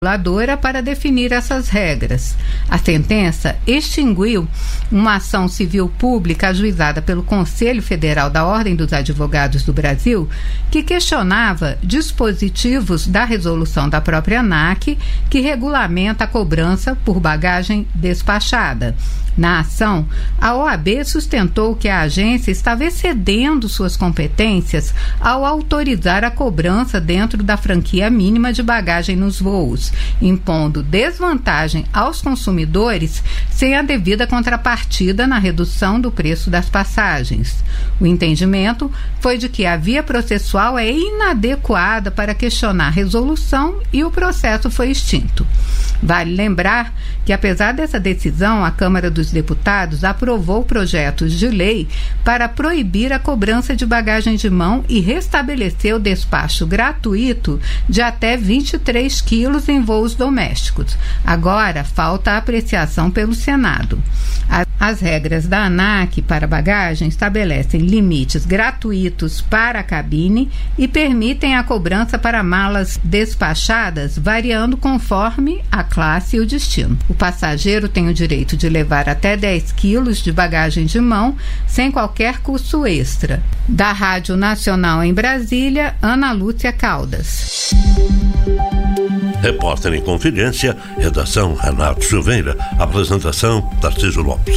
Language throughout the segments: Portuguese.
para definir essas regras. A sentença extinguiu uma ação civil pública ajuizada pelo Conselho Federal da Ordem dos Advogados do Brasil, que questionava dispositivos da resolução da própria ANAC que regulamenta a cobrança por bagagem despachada. Na ação, a OAB sustentou que a agência estava excedendo suas competências ao autorizar a cobrança dentro da franquia mínima de bagagem nos voos, impondo desvantagem aos consumidores sem a devida contrapartida na redução do preço das passagens. O entendimento foi de que a via processual é inadequada para questionar a resolução e o processo foi extinto. Vale lembrar que, apesar dessa decisão, a Câmara dos Deputados aprovou projetos de lei para proibir a cobrança de bagagem de mão e restabelecer o despacho gratuito de até 23 quilos em voos domésticos. Agora, falta a apreciação pelo Senado. As regras da ANAC para bagagem estabelecem limites gratuitos para a cabine e permitem a cobrança para malas despachadas, variando conforme a classe e o destino. O passageiro tem o direito de levar até 10 quilos de bagagem de mão, sem qualquer custo extra. Da Rádio Nacional em Brasília, Ana Lúcia Caldas. Repórter em Confidência, redação Renato Silveira, apresentação Tarcísio Lopes.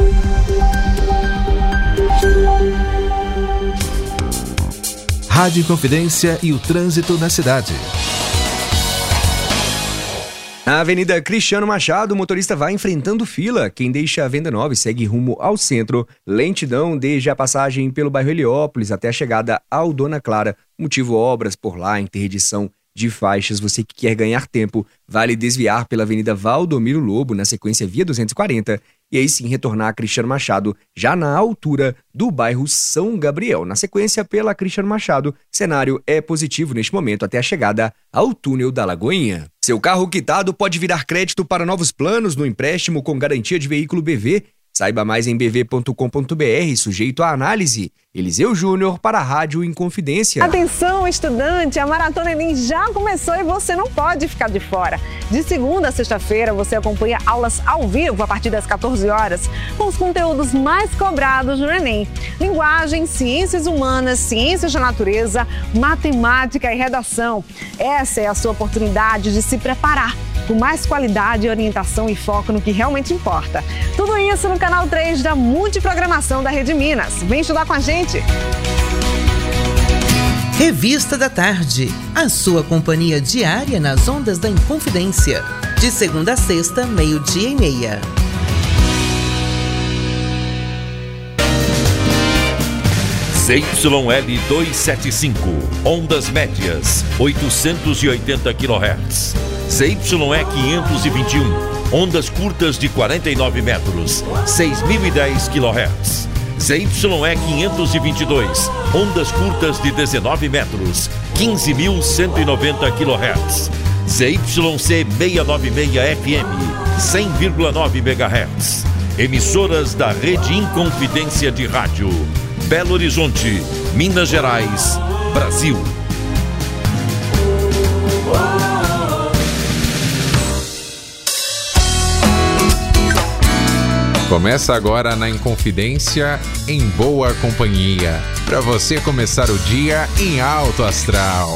Rádio Confidência e o trânsito na cidade. Na Avenida Cristiano Machado, o motorista vai enfrentando fila. Quem deixa a Venda Nova e segue rumo ao centro, lentidão desde a passagem pelo bairro Heliópolis até a chegada ao Dona Clara. Motivo obras por lá, interdição de faixas. Você que quer ganhar tempo, vale desviar pela Avenida Valdomiro Lobo, na sequência via 240, e aí sim retornar a Cristiano Machado, já na altura do bairro São Gabriel. Na sequência pela Cristiano Machado, cenário é positivo neste momento até a chegada ao túnel da Lagoinha. Seu carro quitado pode virar crédito para novos planos no empréstimo com garantia de veículo BV. Saiba mais em bv.com.br, sujeito à análise. Eliseu Júnior para a Rádio Inconfidência. Atenção, estudante! A Maratona Enem já começou e você não pode ficar de fora. De segunda a sexta-feira, você acompanha aulas ao vivo a partir das 14 horas, com os conteúdos mais cobrados no Enem. Linguagem, ciências humanas, ciências da natureza, matemática e redação. Essa é a sua oportunidade de se preparar com mais qualidade, orientação e foco no que realmente importa. Tudo isso no canal 3 da Multiprogramação da Rede Minas. Vem estudar com a gente! Revista da Tarde, a sua companhia diária nas ondas da Inconfidência. De segunda a sexta, 12:30. ZYL 275, ondas médias, 880 kHz. ZYE 521, ondas curtas de 49 metros, 6.010 kHz. ZYE 522, ondas curtas de 19 metros, 15.190 kHz. ZYC 696 FM, 100,9 MHz. Emissoras da Rede Inconfidência de Rádio. Belo Horizonte, Minas Gerais, Brasil. Começa agora na Inconfidência, em boa companhia, para você começar o dia em alto astral.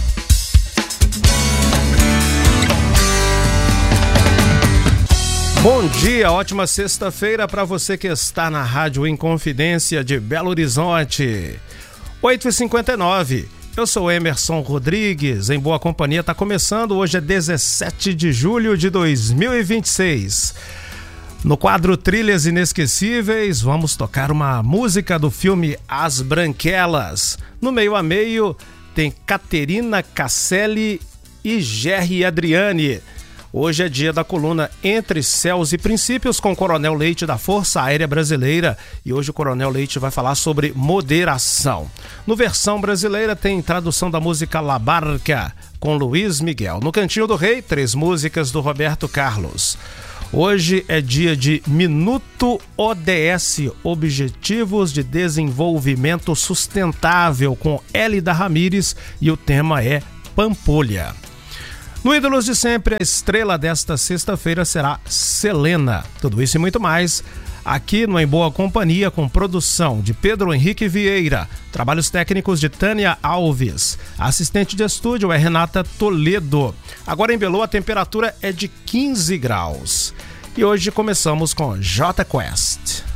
Bom dia, ótima sexta-feira para você que está na Rádio Inconfidência de Belo Horizonte. 8h59, eu sou Emerson Rodrigues, em boa companhia, está começando, hoje é 17 de julho de 2026. No quadro Trilhas Inesquecíveis, vamos tocar uma música do filme As Branquelas. No meio a meio tem Caterina Casselli e Gerry Adriani. Hoje é dia da coluna Entre Céus e Princípios com o Coronel Leite da Força Aérea Brasileira e hoje o Coronel Leite vai falar sobre moderação. No versão brasileira tem tradução da música La Barca com Luiz Miguel. No Cantinho do Rei, 3 músicas do Roberto Carlos. Hoje é dia de Minuto ODS, Objetivos de Desenvolvimento Sustentável com Hélida Ramires e o tema é Pampulha. No Ídolos de Sempre, a estrela desta sexta-feira será Selena. Tudo isso e muito mais aqui no Em Boa Companhia, com produção de Pedro Henrique Vieira, trabalhos técnicos de Tânia Alves, a assistente de estúdio é Renata Toledo. Agora em Belo a temperatura é de 15 graus. E hoje começamos com J Quest.